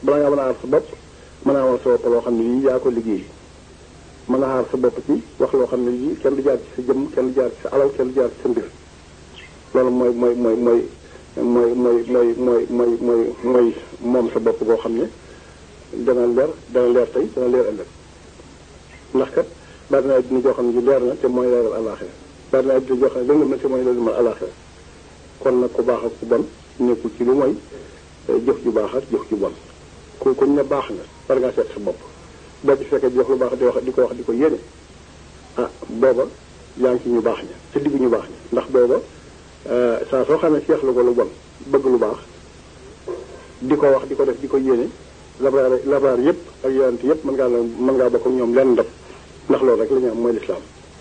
bala ngaa mën a aar sa bopp mën a amal sa bopp loo xam ne lii yaa ko liggéey mën a aar sa bopp ci wax loo xam ne lii kenn du jaar ci sa jëmm kenn du jaar ci sa alal kenn du jaar ci sa mbir loolu mooy moom sa bopp boo xam ne dana leer tey dana leer ëllëg ndax kat bari na dina joo xam ne ji leer na te mooy leeral àllaaxira bari na dina joo xam ne lëndëm na te mooy lëndëmal àllaaxira kon nag ku baax ak ku bon nekkul ci lu mooy jëf ju baax ak jëf ju bon ku ne baax nga war ngaa seet sa bopp boo ci fekkee di wax lu baax di ko wax di ko yéene ah booba yaa ngi ci ñu baax ña ci diggu ñu baax ña ndax booba saa soo xamee seexlu ko lu bon bëgg lu baax di ko wax di ko def di ko yéene labraar yëpp ak yonent yëpp mën ngaa bokk ak ñoom lenn ndab ndax loolu rek la ñu am mooy lislaam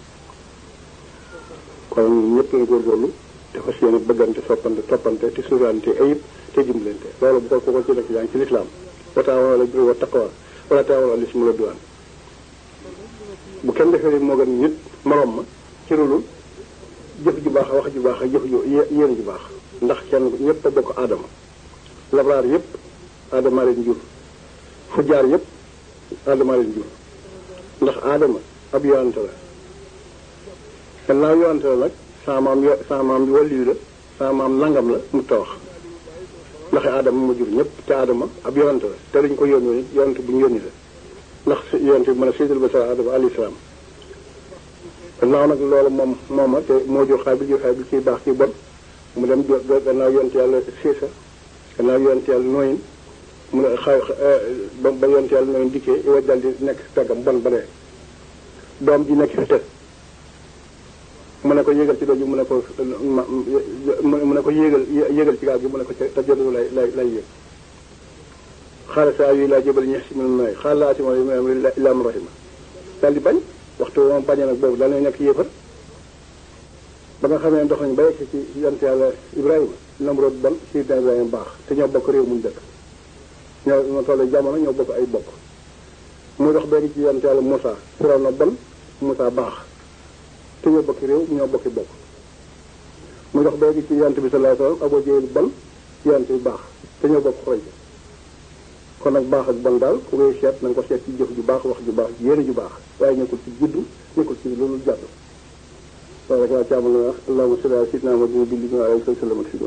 kon ñëpp la góorgóorlu te fas yéene bëggante soppante toppante te suurante ayib te dimbalante loolu bu ko ci nekk yaa ngi ci lislaam wa taawanu alal birri wa taqwa wala taawanu alal ismi wal udwaan bu kenn defee ni moo gën nit morom ma ci rulul jëf ju baax wax ju baax ak jëf ju yéen ju baax ndax kenn ñëpp a bokk aadama labraar yëpp aadama leen jur fu jaar yëpp aadama leen jur ndax aadama ab yonante la gannaaw yonante la nag sama maam bi wàllu la sama maam nangam la mu ta wax ndax aadama mu jur ñëpp te aadama ab yonante la te dañ ko yónni yonante bu ñu yónni la ndax yonante bi mën a seydal ba sa aadama alayhi salaam gannaaw nag loolu mooma te moo jur Xaabil ciy baax ci bon mu dem gannaaw yonante yàlla Siisa gannaaw yonante yàlla Nooyin mu ne ba yonante yàlla Nooyin dikkee wa dal di nekk peggam bon ba dee doom ji nekk fi tëj mu ne ko yéegal ci doju mu ne ko yéegal ci gaal gi mu ne ko te jotu lay yéeg xaala saa yi laa jëbal ñeex si mën nooy xaala laa si ma illaa man rahima daal di bañ waxtu moom bañee nag boobu daal nekk yéefar ba nga xamee ndox nañ ba yegg ci yonent yàlla Ibrahima Namrood bon Sidna Ibrahima baax te ñoo bokk réew muñ dëkk ñoo tollu jamono ñoo bokk ay bokk muy dox ba yegg ci yonent yàlla Moussa Firawna bon Moussa baax te ñoo bokki réew ñoo bokki bokk muy dox ba yegg ci yonent bi sallallahu alayhi wasallam Abu Jahl bon yonent bi baax te ñoo bokk xoroy kon nag baax ak bon daal ku ngay seet na nga ko seet ci jëf ju baax wax ju baax yéene ju baax waaye nekkul ci juddu nekkul ci loolu jàpp loolu rek laa ci amal na wax allahumma salli ala sayyidina Muhammadin bi li alayhi wa sallam ak si doon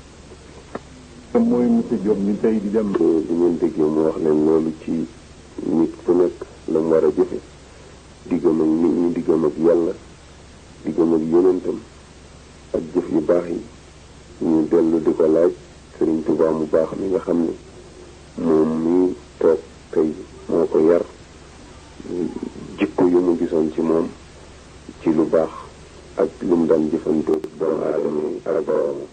mooy monsieur Diop ñu tey di dem di ngeen déggee mu wax leen loolu ci nit ku nekk la mu war a jëfe diggam ak nit ñi diggam ak yàlla diggam ak yonentam ak jëf yu baax yi ñu dellu di ko laaj Sëriñ Tuubaa mu baax mi nga xam ne moom mii toog tey moo ko yar jikko yu mu gisoon ci moom ci lu baax ak lu mu daan jëfandoo doomu aadama yi ak boroomam.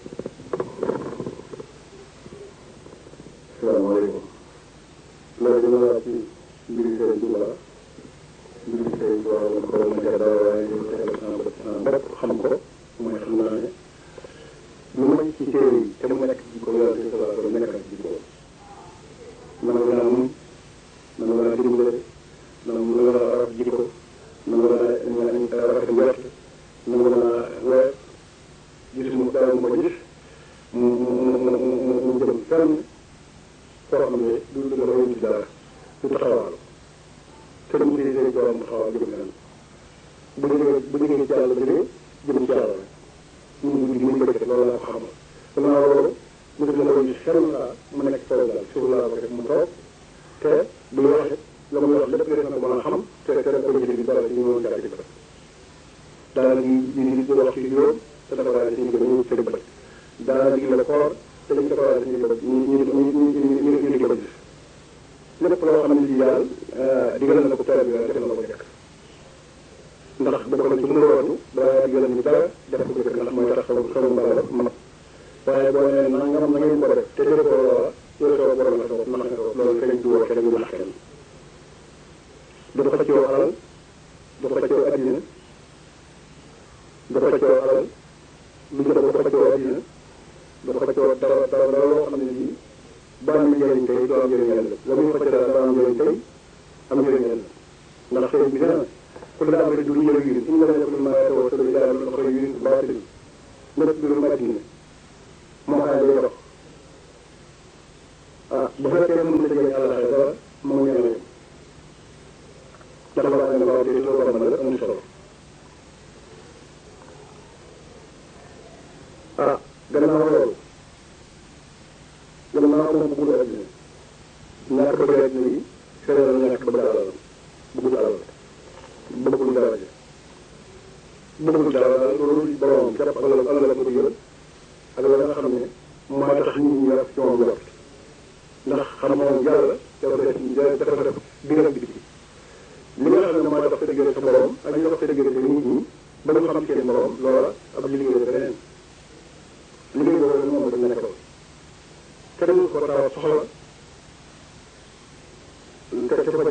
salaamaaleykum loolu dina la ci mbiri Sëriñ Tuubaa mbiri Sëriñ Tuubaa la ko ma jax dara waaye ñu tegal sama bopp xam ko mooy xam naa ne lu may ci téere yi te mu nekk jikko yàlla te salaa mu nekk ak jikko nangu naa muñ nangu naa dimbale nangu naa rafet jikko nangu naa rafet njort nangu naa weer gis mu daaw ma gis mu jëm fenn koo xam ne du dafa yëngu ci dara du taxawaalu te mu di say borom taxawal jëm fenn bu jógee ci yàlla jógee jëm ci yàlla rek mu guddi mu bëgg loolu laa ko xamal gannaaw loolu mu def la koy gis fenn laa mu nekk tool daal suuf laa ko def mu toog te buy wax it la muy wax lépp des na ko mën a xam te da ko jëlee bi dara ci ñu mën jàpp ci bët daanaka ñu di wax ci juróom te dafa daal di ñu tëgg bët daanaka di la koor te dañu dafa daal di ñu di ko gis lépp loo xam ne lii daal digal na ko tool bi def na ko jëkk ndax bokk na ci mën a wootu balaa digal ñu dara def ko jëkk ndax mooy tax sama mbala mat waaye boo nee nangam na ngeen ko def te jëlee ko loola yow soo borom la sa bopp nax nga ko loolu kenn du woo kenn du nax kenn du xëccoo alal du xëccoo addina du xëccoo alal lu jot du xëccoo addina du xëccoo dara loo xam ne nii ba am njëriñ tey du am njëriñ yàlla la muy xëccoo daal ba am njëriñ tey am njëriñ yàlla ndax sëriñ bi nee na ku la am rek du njëriñ yu in la nekkul ma taw solo ila lu xëy yu baatil lépp mbirum addina moo xam ne day dox ah bu fekkee mënut a jëlee àllaxee dara moo ñëwee ndax wax na waaw te loolu war na la amul solo ah gannaaw loolu gannaaw moom bëggul àddina ñàkk bëgg àddina yi xëy na ñàkk bëgg alal bëggul alal bëggul daraja bëggul dara loolu borom képp alal la ko digal ak la nga xam ne mooy tax nit ñi rek ci moom jot ndax xam moom yàlla dafa def biir ak biti li nga xam ne mooy dox sa diggante sa borom ak li dox sa diggante nit ñi ba ñu xam seen borom loola ab liggéey la beneen liggéey boobu moom dañ nekkal kenn ko taw soxla te faj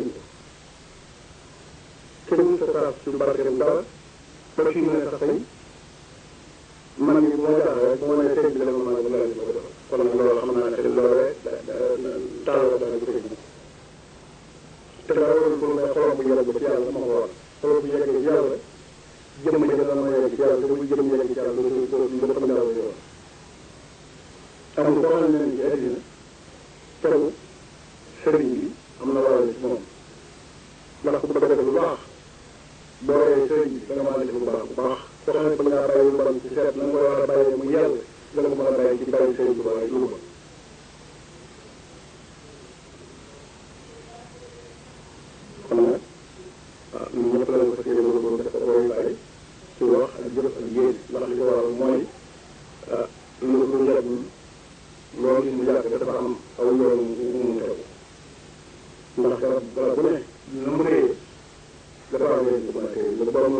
kenn sa taas su barkeem dara ba fii mu ne sax tey man mii bu ma jaaxlee rek bu ma nee sëñ bi la ma mën a ko defal kon nag loolu xam naa ne te loolee taal la dana ko tëj te dara warul pour may xolam bu yegg ci yàlla ma ko war xolam bu yeggee ci yàlla jëmm ja dana ma yegg ci yàlla te bu jëmm yegg ci yàlla lu xam yàlla yoon amul koo xam ne ci àddina teru sëriñ bi am na waral ci moom ndax ku bëgg a def lu baax boo ree sëriñ bi da nga mën a def lu baax bu baax koo xam ne bëgg ngaa bàyyi lu bon ci seet na nga koy war a bàyyee mu yàlla da nga ko mën a bàyyi ci bàyyi sëriñ bi waaye lu bon kon nag waaw ñun ñëpp la ko fas yéene loolu def ko roy bàyyi ci wax ak jëf ak yéen ndax li ko waral mooy